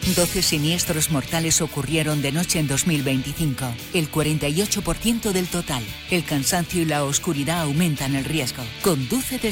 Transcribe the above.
12 siniestros mortales ocurrieron de noche en 2025, el 48% del total. El cansancio y la oscuridad aumentan el riesgo. Conduce